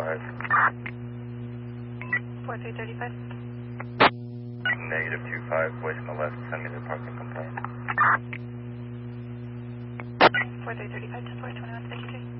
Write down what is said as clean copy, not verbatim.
5. 4335. Negative 25, voice on the left, send me the parking complaint. 4335 to 421, thank you.